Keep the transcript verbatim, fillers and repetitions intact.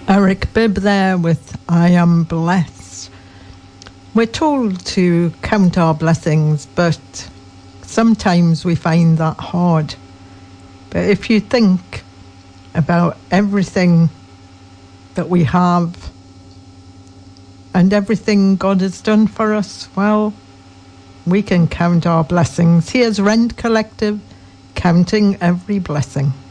Eric Bibb there with I Am Blessed. We're told to count our blessings, but sometimes we find that hard. But if you think about everything that we have and everything God has done for us, well, we can count our blessings. Here's Rent Collective, Counting Every Blessing.